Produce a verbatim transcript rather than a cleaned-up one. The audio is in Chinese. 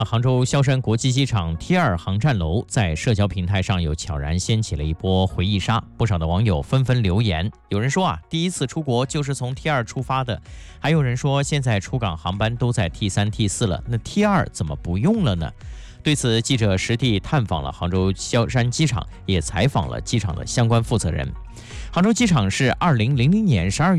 杭州萧山国际机场 T 二航站楼在社交平台上又悄然掀起了一波回忆杀，不少的网友纷纷留言。有人说啊，第一次出国就是从 T 二出发的，还有人说现在出港航班都在 T 三、T 四了，那 T 二怎么不用了呢？对此，记者实地探访了杭州萧山机场，也采访了机场的相关负责人。杭州机场是二零零零年十二月